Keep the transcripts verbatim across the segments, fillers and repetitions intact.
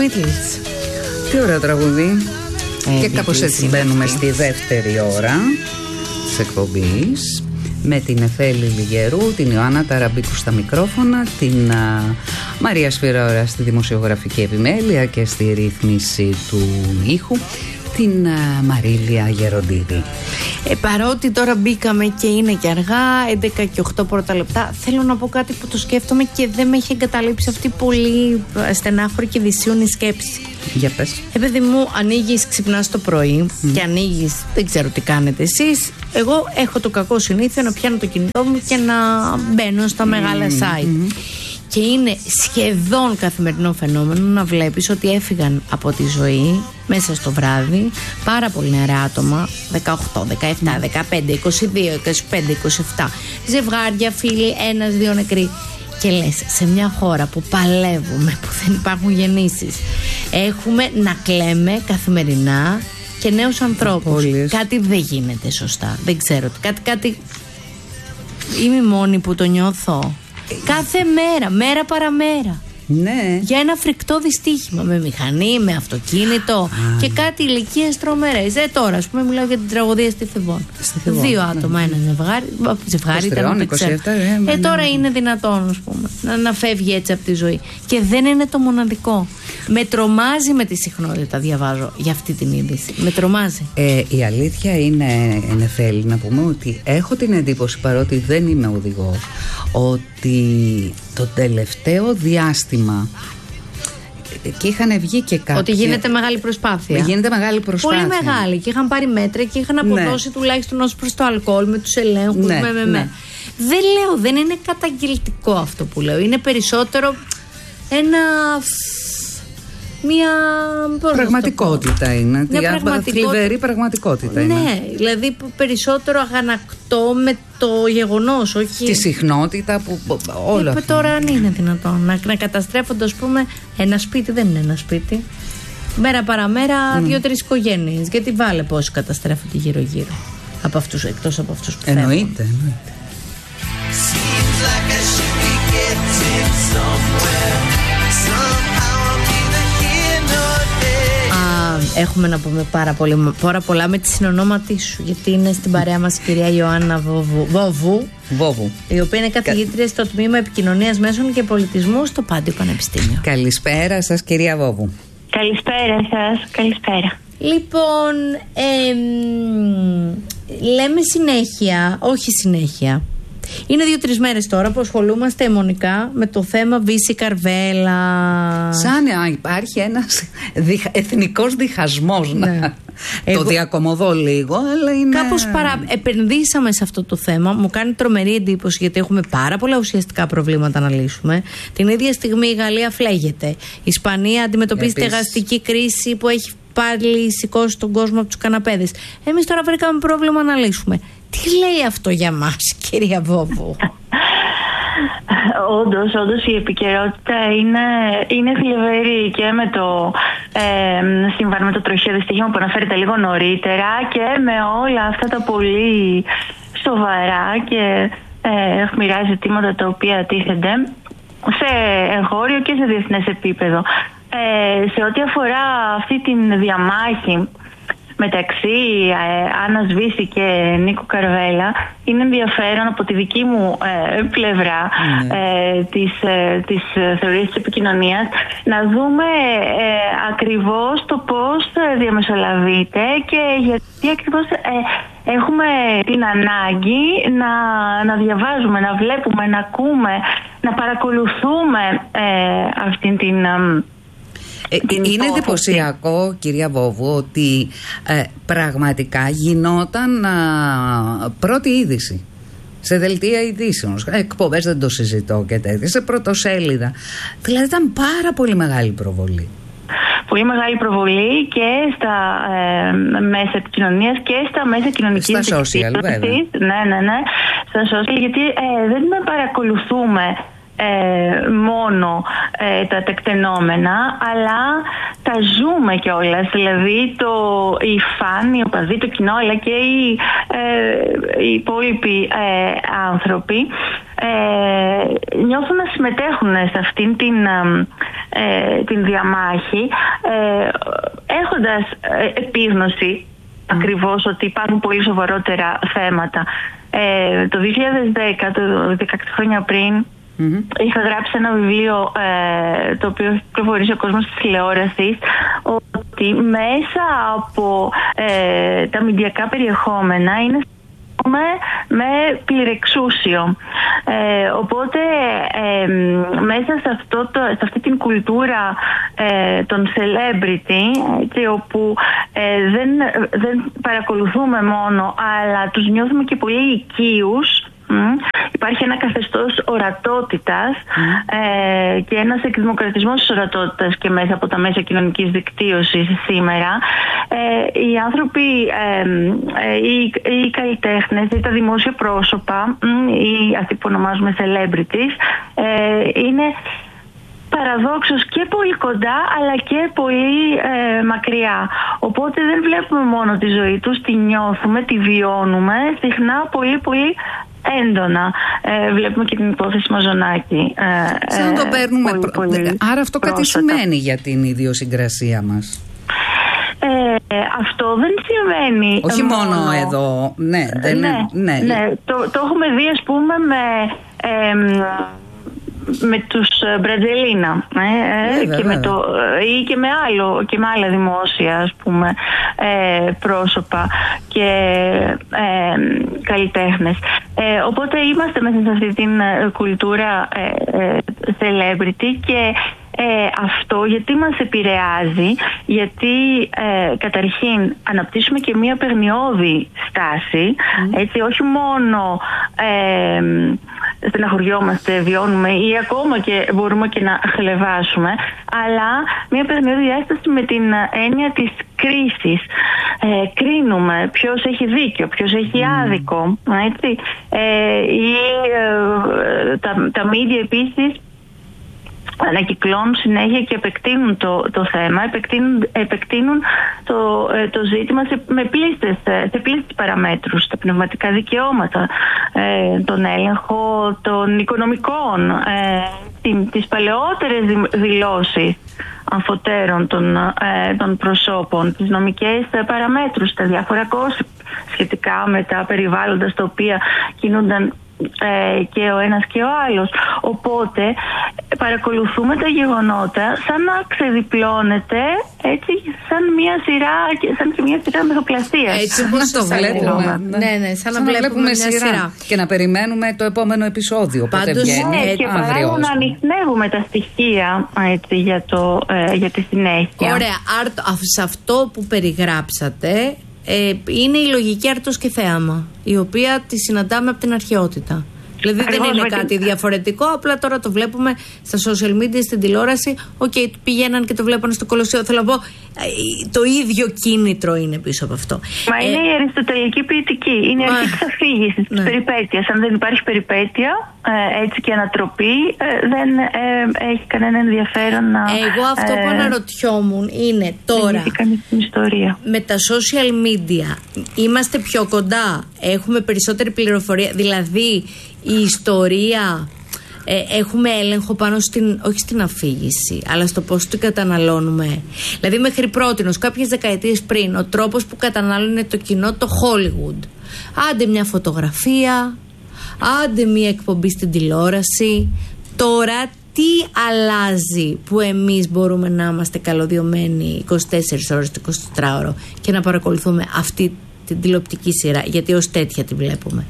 Beatles. Τι ωραίο τραγούδι. Ε, και κάπως έτσι μπαίνουμε αυτή. στη δεύτερη ώρα της εκπομπής με την Εφέλη Λιγερού, την Ιωάννα Ταραμπίκου στα μικρόφωνα, την α, Μαρία Σφυραώρα στη δημοσιογραφική επιμέλεια και στη ρύθμιση του ήχου, την α, Μαρίλια Γεροντίδη. Ε, παρότι τώρα μπήκαμε και είναι και αργά, έντεκα και οκτώ πρώτα λεπτά, θέλω να πω κάτι που το σκέφτομαι και δεν με έχει εγκαταλείψει αυτή πολύ στενάχωρη και δυσίωνη σκέψη. Για πες. Ε, παιδί μου, ανοίγεις, ξυπνάς το πρωί mm. και ανοίγεις, δεν ξέρω τι κάνετε εσείς. Εγώ έχω το κακό συνήθειο να πιάνω το κινητό μου και να μπαίνω στα mm. μεγάλα site. Mm. Και είναι σχεδόν καθημερινό φαινόμενο να βλέπεις ότι έφυγαν από τη ζωή μέσα στο βράδυ πάρα πολύ νεαρά άτομα, δεκαοκτώ, δεκαεπτά, δεκαπέντε, είκοσι δύο, είκοσι πέντε, είκοσι επτά, ζευγάρια, φίλοι, ένας, δύο νεκροί. Και λες, σε μια χώρα που παλεύουμε, που δεν υπάρχουν γεννήσεις, έχουμε να κλαίμε καθημερινά και νέους ανθρώπους. Όλες. Κάτι δεν γίνεται σωστά. Δεν ξέρω. Κάτι, κάτι... Είμαι η μόνη που το νιώθω. Κάθε μέρα, μέρα παραμέρα. Ναι. Για ένα φρικτό δυστύχημα με μηχανή, με αυτοκίνητο Α, και κάτι ηλικίες τρομερές. Ε, τώρα, ας πούμε, μιλάω για την τραγωδία στη Θεβόν. Στη Θεβόν. Δύο άτομα, ναι. ένα ζευγάρι. Ζευγάρι ήταν, δεν ξέρω. Ε, τώρα ναι. είναι δυνατόν, ας πούμε, να, να φεύγει έτσι από τη ζωή. Και δεν είναι το μοναδικό. Με τρομάζει με τη συχνότητα, διαβάζω για αυτή την είδηση. Με τρομάζει. Ε, η αλήθεια είναι, Νεφέλη, να πούμε ότι έχω την εντύπωση, παρότι δεν είμαι οδηγός, ότι το τελευταίο διάστημα και είχαν βγει και κάποια... Ότι γίνεται μεγάλη προσπάθεια. Γίνεται μεγάλη προσπάθεια. Πολύ μεγάλη. Και είχαν πάρει μέτρα και είχαν αποδώσει ναι. τουλάχιστον ως προς το αλκοόλ με τους ελέγχους. Ναι, με, με, με. Ναι. Δεν λέω, δεν είναι καταγγελτικό αυτό που λέω. Είναι περισσότερο ένα... Μια πραγματικότητα είναι. Μια πραγματικότητα. Θλιβερή πραγματικότητα είναι. Ναι, δηλαδή περισσότερο αγανακτό με το γεγονός, όχι. Τη συχνότητα που. Όλο αυτό. Τώρα αν είναι δυνατόν να, να καταστρέφονται, ας πούμε, ένα σπίτι δεν είναι ένα σπίτι. Μέρα παραμέρα, mm. δύο-τρεις οικογένειες. Γιατί βάλε πόσοι καταστρέφονται γύρω-γύρω. Από αυτούς, εκτός από αυτούς που φεύγουν. Εννοείται, εννοείται. Έχουμε να πούμε πάρα, πολύ, πάρα πολλά με τη συνονόματή σου, γιατί είναι στην παρέα μας η κυρία Ιωάννα Βόβου, Βόβου, Βόβου, η οποία είναι καθηγήτρια στο Τμήμα Επικοινωνίας Μέσων και Πολιτισμού στο Πάντιο Πανεπιστήμιο. Καλησπέρα σας, κυρία Βόβου. Καλησπέρα σας, καλησπέρα. Λοιπόν, εμ, λέμε συνέχεια, όχι συνέχεια. Είναι δύο-τρεις μέρες τώρα που ασχολούμαστε αιμονικά με το θέμα Βύση Καρβέλα. Σαν να υπάρχει ένας διχα... εθνικός διχασμός. Ναι. Να... Εγώ... Το διακομωδώ λίγο, αλλά είναι... Κάπως παρα... επενδύσαμε σε αυτό το θέμα. Μου κάνει τρομερή εντύπωση, γιατί έχουμε πάρα πολλά ουσιαστικά προβλήματα να λύσουμε. Την ίδια στιγμή η Γαλλία φλέγεται. Η Ισπανία αντιμετωπίζει στεγαστική κρίση που έχει πάλι σηκώσει τον κόσμο από τους καναπέδες. Εμείς τώρα βρήκαμε πρόβλημα να λύσουμε. Τι λέει αυτό για μας, κυρία Βόβου? Όντως, όντως η επικαιρότητα είναι, είναι θλιβερή και με το ε, σύμφωνα με το τροχαίο δυστύχημα που αναφέρεται λίγο νωρίτερα και με όλα αυτά τα πολύ σοβαρά και ε, αιχμηρά ζητήματα τα οποία τίθενται σε εγχώριο και σε διεθνές επίπεδο. Ε, σε ό,τι αφορά αυτή την διαμάχη μεταξύ ε, Άννας Βύση και Νίκου Καρβέλα, είναι ενδιαφέρον από τη δική μου ε, πλευρά mm. ε, της, ε, της θεωρίας της επικοινωνίας να δούμε ε, ακριβώς το πώς διαμεσολαβείται και γιατί ακριβώς ε, έχουμε την ανάγκη να, να διαβάζουμε, να βλέπουμε, να ακούμε, να παρακολουθούμε ε, αυτήν την... Ε, Ε, είναι εντυπωσιακό, κυρία Βόβου, ότι ε, πραγματικά γινόταν α, πρώτη είδηση σε δελτία ειδήσεων, εκπομπές δεν το συζητώ και τέτοια, σε πρωτοσέλιδα. Δηλαδή ήταν πάρα πολύ μεγάλη προβολή. Πολύ μεγάλη προβολή και στα ε, μέσα επικοινωνίας και στα μέσα κοινωνικής στα social, βέβαια. Ναι, ναι, ναι, στα social, γιατί ε, δεν με παρακολουθούμε Ε, μόνο ε, τα τεκτενόμενα, αλλά τα ζούμε κιόλας. Δηλαδή το, οι φαν, οι οπαδοί, το κοινό, αλλά και οι, ε, οι υπόλοιποι ε, άνθρωποι ε, νιώθουν να συμμετέχουν σε αυτήν την, ε, την διαμάχη, ε, έχοντας ε, επίγνωση mm. ακριβώς ότι υπάρχουν πολύ σοβαρότερα θέματα. Ε, το δύο χιλιάδες δέκα, το δεκαέξι χρόνια πριν, mm-hmm. είχα γράψει ένα βιβλίο ε, το οποίο έχει κυκλοφορήσει ο κόσμος της τηλεόρασης, ότι μέσα από ε, τα μηντιακά περιεχόμενα είναι με, με πληρεξούσιο. Ε, οπότε ε, μέσα σε, αυτό το, σε αυτή την κουλτούρα ε, των celebrity, έτσι, όπου ε, δεν, δεν παρακολουθούμε μόνο, αλλά τους νιώθουμε και πολύ οικείους. Mm. Υπάρχει ένα καθεστώς ορατότητας mm. ε, και ένας εκδημοκρατισμός της ορατότητας και μέσα από τα μέσα κοινωνικής δικτύωσης σήμερα. Ε, οι άνθρωποι, ε, ε, οι, οι καλλιτέχνες ή τα δημόσια πρόσωπα ή αυτοί που ονομάζουμε celebrities ε, είναι παραδόξως και πολύ κοντά αλλά και πολύ ε, μακριά. Οπότε δεν βλέπουμε μόνο τη ζωή τους, τη νιώθουμε, τη βιώνουμε συχνά πολύ πολύ έντονα. Ε, βλέπουμε και την υπόθεση Μαζονάκη. Ε, Σαν το παίρνουμε πολύ, προ... πολύ Άρα αυτό κάτι σημαίνει για την ιδιοσυγκρασία μας? Ε, αυτό δεν σημαίνει όχι μόνο, μόνο εδώ. Ναι, δεν ναι, είναι, ναι. ναι. Το, το έχουμε δει, ας πούμε, με... Ε, με τους Μπραντζελίνα ε, ε, και με το, ή και με, άλλο, και με άλλα δημόσια, ας πούμε, ε, πρόσωπα και ε, καλλιτέχνες. Ε, οπότε είμαστε μέσα σε αυτή την κουλτούρα ε, ε, celebrity και Ε, αυτό γιατί μας επηρεάζει? Γιατί ε, καταρχήν αναπτύσσουμε και μία παιγνιώδη στάση, mm. έτσι, όχι μόνο ε, στεναχωριόμαστε, βιώνουμε ή ακόμα και μπορούμε και να χλεβάσουμε, αλλά μία παιγνιώδη διάσταση με την έννοια της κρίσης. Ε, κρίνουμε ποιος έχει δίκιο, ποιος έχει mm. άδικο, έτσι. Ε, ή ε, τα, τα media επίσης ανακυκλώνουν συνέχεια και επεκτείνουν το, το θέμα, επεκτείνουν, επεκτείνουν το, το ζήτημα σε, με πλήστες, σε πλήστες παραμέτρους, τα πνευματικά δικαιώματα, ε, τον έλεγχο των οικονομικών, ε, την, τις παλαιότερες δηλώσεις αμφωτέρων των, ε, των προσώπων, τις νομικές παραμέτρους, τα διάφορα κόστη σχετικά με τα περιβάλλοντα στα οποία κινούνταν Ε, και ο ένας και ο άλλος. Οπότε παρακολουθούμε τα γεγονότα σαν να ξεδιπλώνεται, έτσι, σαν μια σειρά, σαν και μια σειρά μυθοπλαστίας. Έτσι όπως το βλέπουμε. Ναι, ναι, ναι, σαν, σαν να, να βλέπουμε, βλέπουμε μια σειρά. σειρά και να περιμένουμε το επόμενο επεισόδιο. Πάντως, βγαίνει, ναι, και παράλληλα να ανοιχνεύουμε τα στοιχεία, έτσι, για, το, ε, για τη συνέχεια. Ωραία, Άρτο, σε αυτό που περιγράψατε Ε, είναι η λογική Άρτος και θέαμα, η οποία τη συναντάμε από την αρχαιότητα. Δηλαδή δεν είναι κάτι διαφορετικό, απλά τώρα το βλέπουμε στα social media, στην τηλεόραση. Οκ, okay, πηγαίναν και το βλέπανε στο Κολοσσέο. Θέλω να πω, το ίδιο κίνητρο είναι πίσω από αυτό. Μα ε, είναι η αριστοτελική ποιητική. Είναι η αρχή της αφήγησης, της περιπέτειας. Αν δεν υπάρχει περιπέτεια, ε, έτσι και ανατροπή, ε, δεν ε, έχει κανένα ενδιαφέρον να. Εγώ αυτό ε, που αναρωτιόμουν είναι τώρα. Με τα social media είμαστε πιο κοντά, έχουμε περισσότερη πληροφορία. Δηλαδή η ιστορία, ε, έχουμε έλεγχο πάνω στην, όχι στην αφήγηση, αλλά στο πώς την καταναλώνουμε. Δηλαδή μέχρι πρότινος, κάποιες δεκαετίες πριν, ο τρόπος που κατανάλωνε το κοινό το Hollywood, άντε μια φωτογραφία, άντε μια εκπομπή στην τηλεόραση. Τώρα τι αλλάζει που εμείς μπορούμε να είμαστε καλωδιωμένοι είκοσι τέσσερις ώρες το εικοσιτετράωρο και να παρακολουθούμε αυτή την τηλεοπτική σειρά, γιατί ως τέτοια τη βλέπουμε?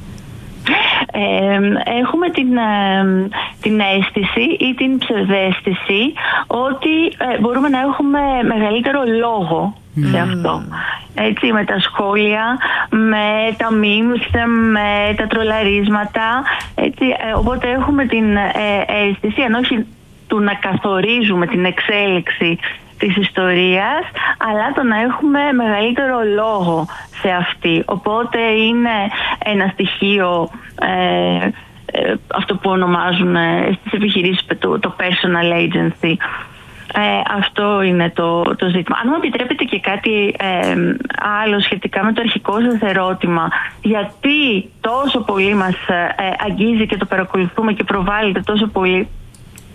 Ε, έχουμε την, ε, την αίσθηση ή την ψευδαίσθηση ότι ε, μπορούμε να έχουμε μεγαλύτερο λόγο mm. σε αυτό. Έτσι, με τα σχόλια, με τα memes, με τα τρολαρίσματα. Έτσι, ε, οπότε έχουμε την ε, αίσθηση, αν όχι του να καθορίζουμε την εξέλιξη της ιστορίας, αλλά το να έχουμε μεγαλύτερο λόγο σε αυτή. Οπότε είναι ένα στοιχείο, ε, ε, αυτό που ονομάζουν ε, στις επιχειρήσεις το, το personal agency. Ε, αυτό είναι το, το ζήτημα. Αν μου επιτρέπετε και κάτι ε, άλλο σχετικά με το αρχικό σας ερώτημα, γιατί τόσο πολύ μας ε, αγγίζει και το παρακολουθούμε και προβάλλεται τόσο πολύ,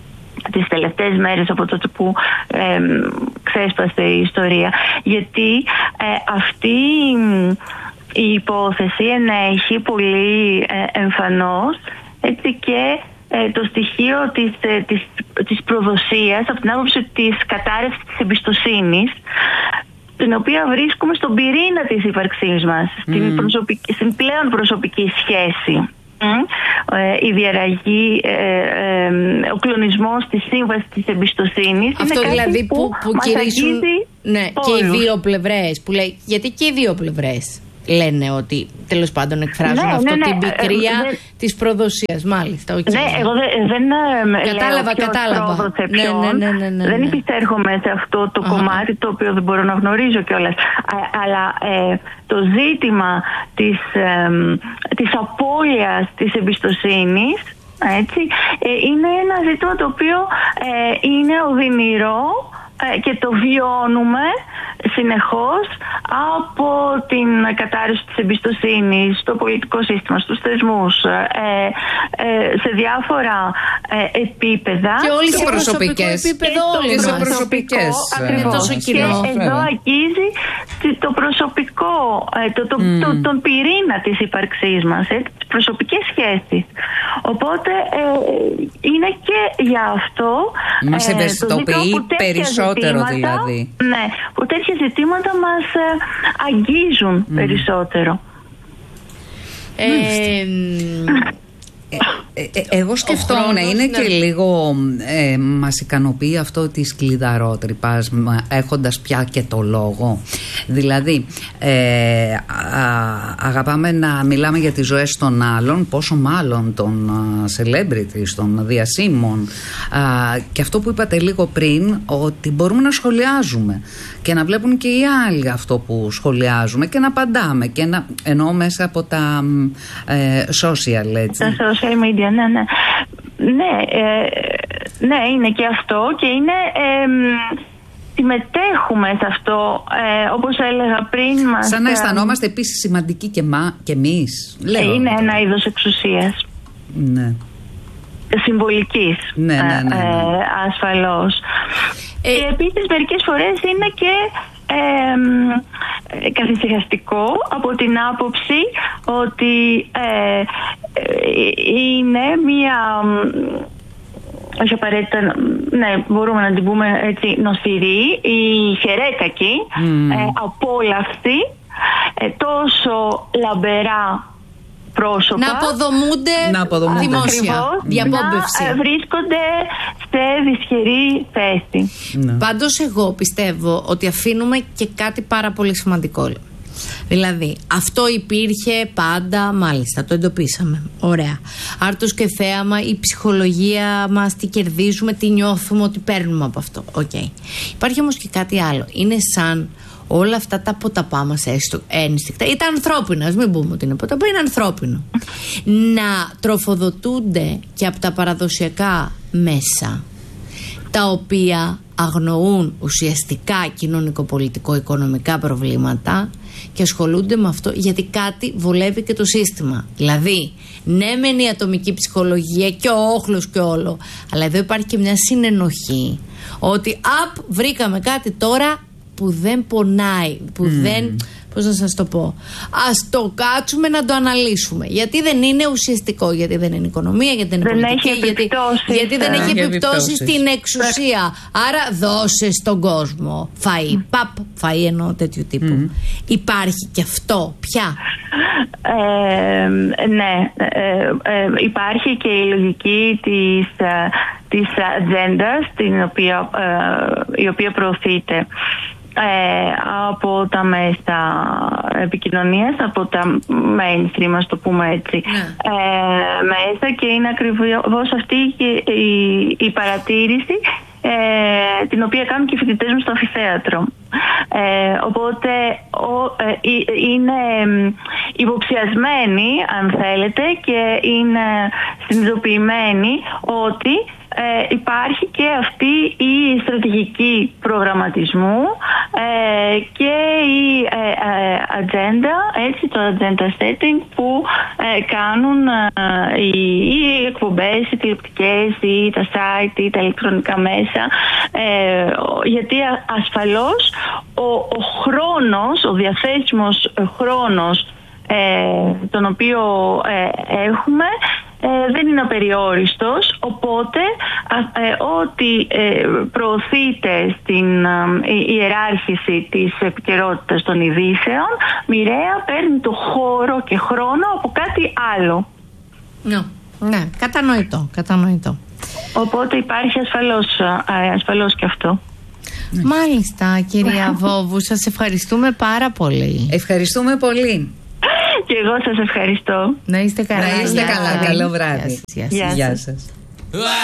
τις τελευταίες μέρες από τότε που ε, ξέσπασε η ιστορία, γιατί ε, αυτή η υπόθεση ενέχει πολύ ε, εμφανώς έτσι και ε, το στοιχείο της, ε, της, της προδοσίας από την άποψη της κατάρρευσης της εμπιστοσύνης, την οποία βρίσκουμε στον πυρήνα της ύπαρξής μας, mm. στην, προσωπική, στην πλέον προσωπική σχέση. Mm. Η διαραγή, ε, ε, ο κλονισμός της σύμβασης της εμπιστοσύνης. Αυτό είναι δηλαδή που, που, που κηρύσουν, ναι, και οι δύο πλευρές, που λέει, γιατί και οι δύο πλευρές λένε ότι τέλος πάντων εκφράζουν, ναι, αυτό, ναι, ναι, την πικρία ε, ε, της προδοσίας, μάλιστα. Okay. Ναι, εγώ δεν, δεν κατάλαβα, λέω κατάλαβα. Ναι, ναι, ναι, ναι, ναι. Δεν επιστέρχομαι σε αυτό το uh-huh. κομμάτι, το οποίο δεν μπορώ να γνωρίζω κιόλας. Αλλά ε, το ζήτημα της, ε, της απώλειας της εμπιστοσύνης, έτσι, ε, είναι ένα ζήτημα το οποίο ε, είναι οδυνηρό και το βιώνουμε συνεχώς από την κατάρρευση της εμπιστοσύνης στο πολιτικό σύστημα, στους θεσμούς, ε, ε, σε διάφορα ε, επίπεδα. Και όλοι σε προσωπικές επίπεδο, και σε προσωπικές. Ακριβώς. Και εδώ αγγίζει το προσωπικό, το, το, mm. το, τον πυρήνα της ύπαρξής μας, ε, τις προσωπικές σχέσεις. Οπότε ε, είναι και για αυτό μας ευαισθητοποιεί ε, περισσότερο δηλαδή. Ναι, που τέτοια ζητήματα μας ε, αγγίζουν mm. περισσότερο. Ε, Ε, ε, εγώ σκεφτόμουν, είναι ναι. και λίγο ε, μας ικανοποιεί αυτό τη σκλιδαρότρυπας, έχοντας πια και το λόγο. Δηλαδή ε, α, αγαπάμε να μιλάμε για τις ζωές των άλλων, πόσο μάλλον των celebrities, των διασύμων, α, και αυτό που είπατε λίγο πριν, ότι μπορούμε να σχολιάζουμε και να βλέπουν και οι άλλοι αυτό που σχολιάζουμε και να απαντάμε, και να, εννοώ μέσα από τα ε, social, έτσι. Τα social media, ναι, ναι. Ναι, ε, ναι, είναι και αυτό, και είναι... Ε, συμμετέχουμε σε αυτό, ε, όπως έλεγα πριν μας. Σαν να αισθανόμαστε επίσης σημαντικοί και, μα, και εμείς. Λέω. Είναι ένα είδος εξουσίας. Ναι. Συμβολικής. Ναι, ναι, ναι, ναι. Ε, ασφαλώς. Ε, και επίσης μερικές φορές είναι και ε, καθησυχαστικό από την άποψη ότι ε, είναι μία... όχι απαραίτητα, ναι, μπορούμε να την πούμε έτσι, νοθηρή ή χερέτακη, mm. ε, απόλαυστη, ε, τόσο λαμπερά πρόσωπα. Να αποδομούνται, να αποδομούνται. δημόσια, ακριβώς, διαπόμπευση. Να βρίσκονται σε δυσχερή θέση. Ναι. Πάντως εγώ πιστεύω ότι αφήνουμε και κάτι πάρα πολύ σημαντικό. Δηλαδή, αυτό υπήρχε πάντα, μάλιστα, το εντοπίσαμε. Ωραία. Άρτος και θέαμα, η ψυχολογία μας, τι κερδίζουμε, τι νιώθουμε ότι παίρνουμε από αυτό. Οκ. Okay. Υπάρχει όμως και κάτι άλλο. Είναι σαν όλα αυτά τα ποταπά μας έστω ένστικτα, ή τα ανθρώπινα, ας μην πούμε ότι είναι ποταπά, είναι ανθρώπινο, να τροφοδοτούνται και από τα παραδοσιακά μέσα, τα οποία αγνοούν ουσιαστικά κοινωνικο-πολιτικό-οικονομικά προβλήματα και ασχολούνται με αυτό γιατί κάτι βολεύει και το σύστημα. Δηλαδή, ναι μεν η ατομική ψυχολογία και ο όχλος και όλο, αλλά εδώ υπάρχει και μια συνενοχή ότι απ, βρήκαμε κάτι τώρα που δεν πονάει, που mm. δεν... Πώς να σας το πω, ας το κάτσουμε να το αναλύσουμε. Γιατί δεν είναι ουσιαστικό, γιατί δεν είναι οικονομία, γιατί δεν είναι δεν πολιτική, έχει γιατί, γιατί δεν έχει επιπτώσει στην εξουσία. Άρα δώσε στον κόσμο φαΐ. Mm. Παπ, φαΐ εννοώ τέτοιου τύπου. Mm. Υπάρχει και αυτό πια. Ε, ναι, ε, ε, υπάρχει και η λογική της, της ατζέντας, την οποία, ε, η οποία προωθείται Ε, από τα μέσα επικοινωνίας, από τα mainstream, ας το πούμε έτσι, yeah. ε, μέσα, και είναι ακριβώς αυτή η, η, η παρατήρηση ε, την οποία κάνουν και οι φοιτητές μου στο αμφιθέατρο. Ε, οπότε ο, ε, είναι υποψιασμένοι, αν θέλετε, και είναι συνειδητοποιημένοι ότι Ε, υπάρχει και αυτή η στρατηγική προγραμματισμού ε, και η ε, ε, ατζέντα, έτσι, το agenda setting που ε, κάνουν ε, οι, οι εκπομπές, οι τηλεοπτικές ή τα site ή τα ηλεκτρονικά μέσα, ε, γιατί ασφαλώς ο, ο χρόνος, ο διαθέσιμος χρόνος ε, τον οποίο ε, έχουμε ε, δεν είναι απεριόριστος, οπότε ε, ό,τι ε, προωθείται στην ε, ιεράρχηση της επικαιρότητας των ειδήσεων μοιραία παίρνει το χώρο και χρόνο από κάτι άλλο. Ναι, ναι, κατανοητό, κατανοητό. Οπότε υπάρχει ασφαλώς, ε, ασφαλώς και αυτό. Μάλιστα, κυρία Βόβου, σας ευχαριστούμε πάρα πολύ. Ευχαριστούμε πολύ. Και εγώ σας ευχαριστώ. Να είστε καλά. Να είστε καλά. Καλό βράδυ. Γεια σας. Γεια σας. Γεια σας.